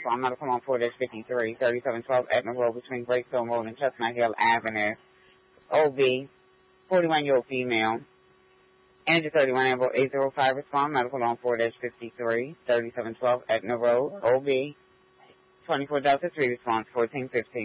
respond. Medical on 4-53, 3712 Etna Road between Breakstone Road and Chestnut Hill Avenue. OB, 41-year-old female. Energy 31 Amber 805 respond. Medical on 4-53, 3712 Etna Road. OB, 24 Delta 3 response 1415.